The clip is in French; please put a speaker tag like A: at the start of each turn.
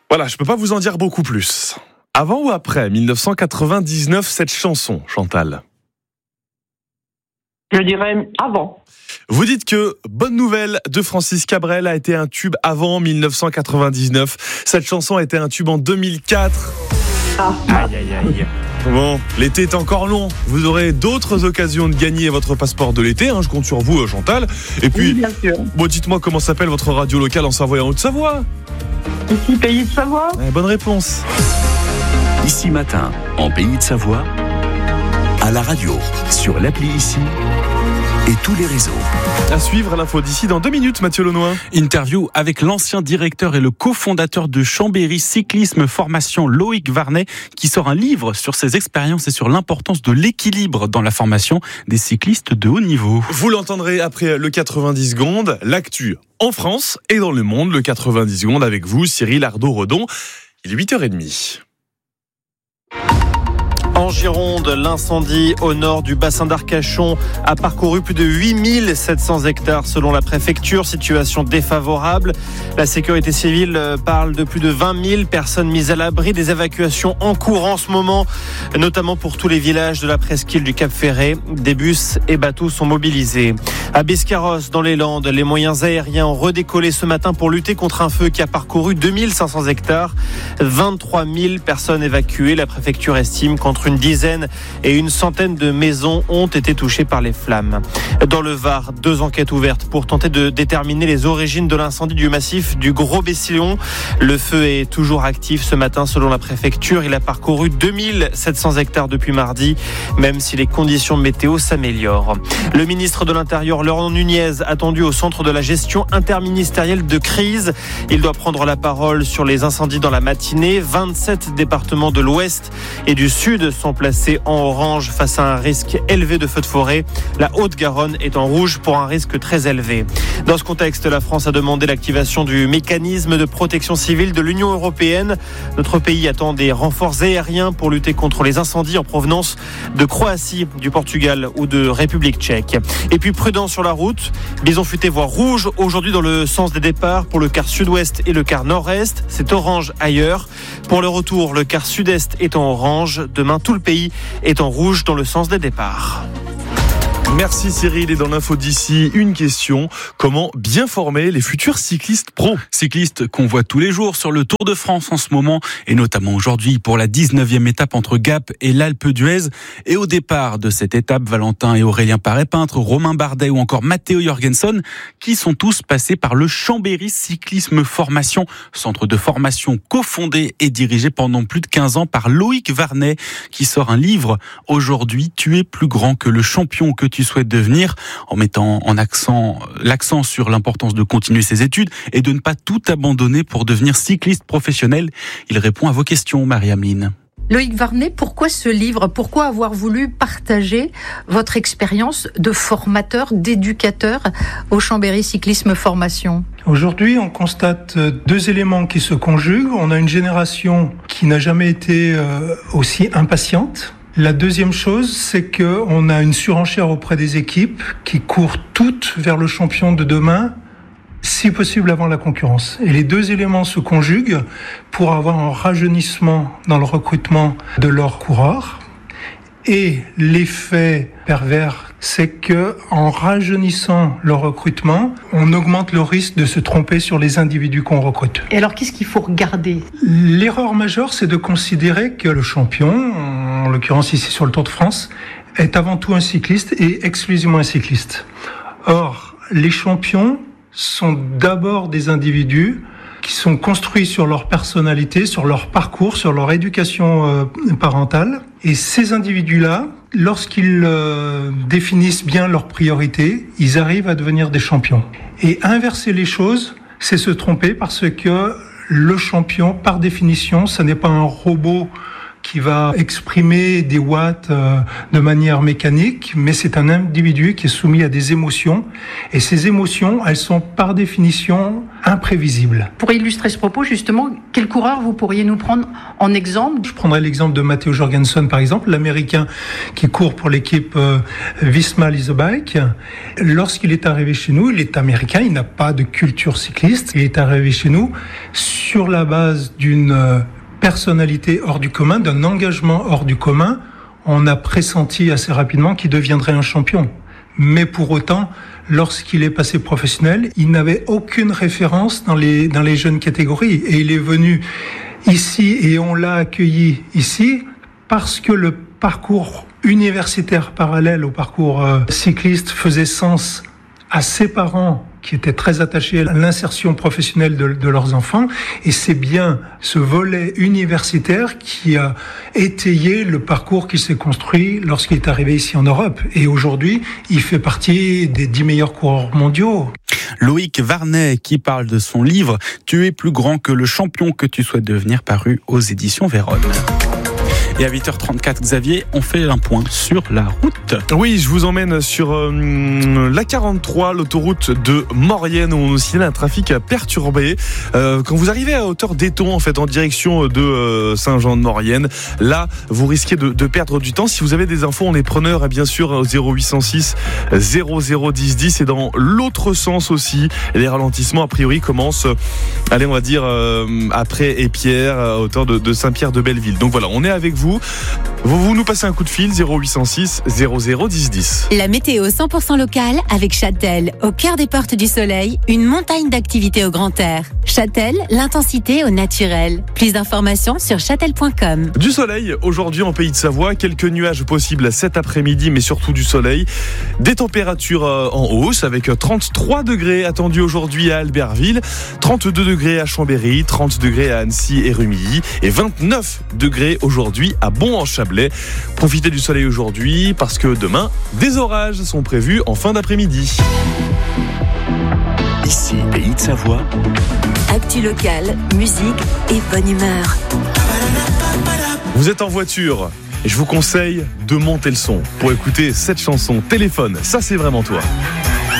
A: Voilà, je peux pas vous en dire beaucoup plus. Avant ou après 1999, cette chanson, Chantal?
B: Je dirais avant.
A: Vous dites que Bonne Nouvelle de Francis Cabrel a été un tube avant 1999. Cette chanson a été un tube en 2004. Aïe. Bon, l'été est encore long. Vous aurez d'autres occasions de gagner votre passeport de l'été. Je compte sur vous, Chantal. Et puis,
B: oui, bien sûr.
A: Bon, dites-moi comment s'appelle votre radio locale en Savoie et en Haute-Savoie.
B: Ici, Pays de Savoie.
A: Bonne réponse.
C: Ici Matin, en Pays de Savoie, à la radio, sur l'appli Ici et tous les réseaux.
A: À suivre l'info d'ici dans 2 minutes, Mathieu Launois.
D: Interview avec l'ancien directeur et le cofondateur de Chambéry Cyclisme Formation, Loïc Varnet, qui sort un livre sur ses expériences et sur l'importance de l'équilibre dans la formation des cyclistes de haut niveau.
A: Vous l'entendrez après le 90 secondes, l'actu en France et dans le monde, le 90 secondes avec vous, Cyril Ardo-Redon. Il est 8h30.
E: En Gironde, l'incendie au nord du bassin d'Arcachon a parcouru plus de 8700 hectares selon la préfecture. Situation défavorable. La sécurité civile parle de plus de 20 000 personnes mises à l'abri. Des évacuations en cours en ce moment, notamment pour tous les villages de la presqu'île du Cap-Ferret. Des bus et bateaux sont mobilisés. À Biscarrosse, dans les Landes, les moyens aériens ont redécollé ce matin pour lutter contre un feu qui a parcouru 2500 hectares. 23 000 personnes évacuées. La préfecture estime qu'entre une dizaine et une centaine de maisons ont été touchées par les flammes. Dans le Var, 2 enquêtes ouvertes pour tenter de déterminer les origines de l'incendie du massif du Gros-Bessillon. Le feu est toujours actif ce matin selon la préfecture. Il a parcouru 2700 hectares depuis mardi, même si les conditions météo s'améliorent. Le ministre de l'Intérieur, Laurent Nunez, attendu au centre de la gestion interministérielle de crise. Il doit prendre la parole sur les incendies dans la matinée. 27 départements de l'Ouest et du Sud sont placés en orange face à un risque élevé de feux de forêt. La Haute-Garonne est en rouge pour un risque très élevé. Dans ce contexte, la France a demandé l'activation du mécanisme de protection civile de l'Union européenne. Notre pays attend des renforts aériens pour lutter contre les incendies en provenance de Croatie, du Portugal ou de République tchèque. Et puis prudent sur la route. Bison futé voie rouge aujourd'hui dans le sens des départs pour le quart sud-ouest et le quart nord-est. C'est orange ailleurs. Pour le retour, le quart sud-est est en orange. Demain, tout le pays est en rouge dans le sens des départs.
A: Merci Cyril. Et dans l'info d'ici, une question. Comment bien former les futurs cyclistes pros?
D: Cyclistes qu'on voit tous les jours sur le Tour de France en ce moment, et notamment aujourd'hui pour la 19e étape entre Gap et l'Alpe d'Huez. Et au départ de cette étape, Valentin et Aurélien Paré-Peintre, Romain Bardet ou encore Matteo Jorgensen, qui sont tous passés par le Chambéry Cyclisme Formation, centre de formation cofondé et dirigé pendant plus de 15 ans par Loïc Varnet, qui sort un livre aujourd'hui, Tu es plus grand que le champion que tu souhaites devenir, en mettant l'accent sur l'importance de continuer ses études et de ne pas tout abandonner pour devenir cycliste professionnel. Il répond à vos questions, Marie-Ameline.
F: Loïc Varnet, pourquoi ce livre ? Pourquoi avoir voulu partager votre expérience de formateur, d'éducateur au Chambéry Cyclisme Formation ?
G: Aujourd'hui, on constate 2 éléments qui se conjuguent. On a une génération qui n'a jamais été aussi impatiente. La deuxième chose, c'est qu'on a une surenchère auprès des équipes qui courent toutes vers le champion de demain, si possible avant la concurrence. Et les 2 éléments se conjuguent pour avoir un rajeunissement dans le recrutement de leurs coureurs. Et l'effet pervers, c'est que en rajeunissant le recrutement, on augmente le risque de se tromper sur les individus qu'on recrute.
F: Et alors, qu'est-ce qu'il faut regarder ?
G: L'erreur majeure, c'est de considérer que le champion, en l'occurrence ici sur le Tour de France, est avant tout un cycliste et exclusivement un cycliste. Or, les champions sont d'abord des individus qui sont construits sur leur personnalité, sur leur parcours, sur leur éducation parentale. Et ces individus-là, lorsqu'ils définissent bien leurs priorités, ils arrivent à devenir des champions. Et inverser les choses, c'est se tromper parce que le champion, par définition, ce n'est pas un robot qui va exprimer des watts de manière mécanique, mais c'est un individu qui est soumis à des émotions. Et ces émotions, elles sont par définition imprévisibles.
F: Pour illustrer ce propos, justement, quel coureur vous pourriez nous prendre en exemple ?
G: Je prendrais l'exemple de Matteo Jorgensen, par exemple, l'Américain qui court pour l'équipe Visma Lease Bike. Lorsqu'il est arrivé chez nous, il est américain, il n'a pas de culture cycliste. Il est arrivé chez nous sur la base d'une personnalité hors du commun, d'un engagement hors du commun, on a pressenti assez rapidement qu'il deviendrait un champion. Mais pour autant, lorsqu'il est passé professionnel, il n'avait aucune référence dans les jeunes catégories. Et il est venu ici et on l'a accueilli ici parce que le parcours universitaire parallèle au parcours cycliste faisait sens à ses parents qui étaient très attachés à l'insertion professionnelle de leurs enfants. Et c'est bien ce volet universitaire qui a étayé le parcours qui s'est construit lorsqu'il est arrivé ici en Europe. Et aujourd'hui, il fait partie des 10 meilleurs coureurs mondiaux.
D: Loïc Varnet qui parle de son livre « Tu es plus grand que le champion que tu souhaites devenir » paru aux éditions Vérone. Et à 8h34, Xavier, on fait un point sur la route.
A: Oui, je vous emmène sur la 43, l'autoroute de Maurienne, où on oscille un trafic perturbé. Quand vous arrivez à hauteur d'Éton, en fait, en direction de Saint-Jean-de-Maurienne, là, vous risquez de perdre du temps. Si vous avez des infos, on est preneur, bien sûr, au 0806 001010. Et dans l'autre sens aussi, les ralentissements, a priori, commencent, allez, on va dire, après Épierre, à hauteur de Saint-Pierre-de-Belleville. Donc voilà, on est avec vous. Vous nous passez un coup de fil 0806 001010.
H: La météo 100% locale avec Châtel, au cœur des portes du soleil, une montagne d'activités au grand air. Châtel, l'intensité au naturel. Plus d'informations sur châtel.com.
A: Du soleil aujourd'hui en Pays de Savoie, quelques nuages possibles cet après-midi, mais surtout du soleil. Des températures en hausse avec 33 degrés attendus aujourd'hui à Albertville, 32 degrés à Chambéry, 30 degrés à Annecy et Rumilly et 29 degrés aujourd'hui à Bon-en-Chablais. Profitez du soleil aujourd'hui parce que demain, des orages sont prévus en fin d'après-midi.
C: Ici, Pays de Savoie.
H: Actu locale, musique et bonne humeur.
A: Vous êtes en voiture et je vous conseille de monter le son pour écouter cette chanson. Téléphone, ça c'est vraiment toi.